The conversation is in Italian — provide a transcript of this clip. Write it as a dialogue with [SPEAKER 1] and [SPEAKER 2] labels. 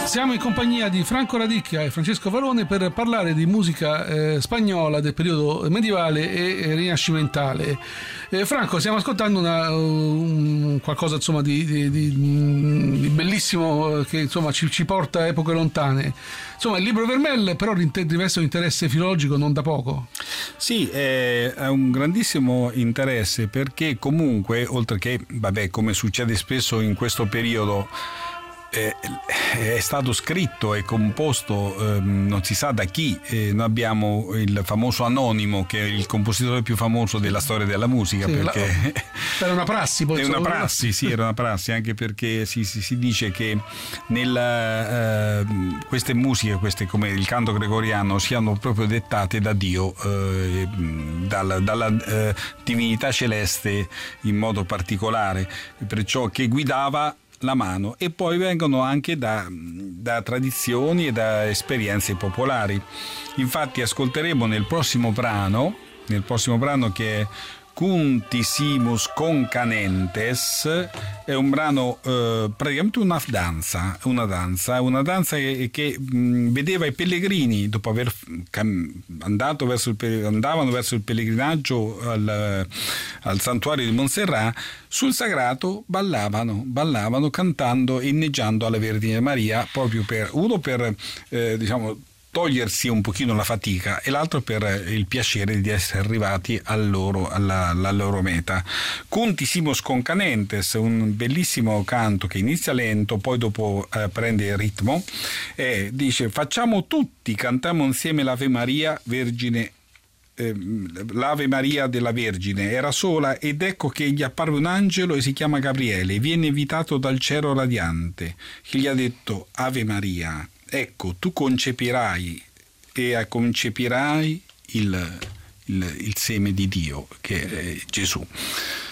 [SPEAKER 1] Siamo in compagnia di Franco Radicchia e Francesco Varone per parlare di musica spagnola del periodo medievale e rinascimentale. Franco, stiamo ascoltando qualcosa insomma di bellissimo che insomma ci porta a epoche lontane. Insomma, il libro Vermelle però riveste un interesse filologico non da poco.
[SPEAKER 2] Sì, è un grandissimo interesse perché comunque, oltre che, come succede spesso in questo periodo, è stato scritto e composto non si sa da chi. Noi abbiamo il famoso Anonimo, che è il compositore più famoso della storia della musica, sì, perché
[SPEAKER 1] era una prassi, poi
[SPEAKER 2] era una prassi, anche perché si dice che queste musiche, queste come il canto gregoriano, siano proprio dettate da Dio, dalla divinità celeste in modo particolare, perciò che guidava la mano, e poi vengono anche da tradizioni e da esperienze popolari. Infatti ascolteremo nel prossimo brano che è Cuntisimus Concanentes, è un brano praticamente una danza che vedeva i pellegrini, dopo aver andavano verso il pellegrinaggio al santuario di Montserrat, sul sagrato ballavano cantando e inneggiando alla Vergine Maria, proprio per togliersi un pochino la fatica, e l'altro per il piacere di essere arrivati alla loro meta. Cuntisimus Concanentes, un bellissimo canto che inizia lento, poi dopo prende il ritmo e dice: facciamo tutti, cantiamo insieme l'Ave Maria Vergine. L'Ave Maria della Vergine era sola, ed ecco che gli apparve un angelo e si chiama Gabriele, viene invitato dal cielo radiante, che gli ha detto: Ave Maria, ecco, tu concepirai il seme di Dio, che è Gesù.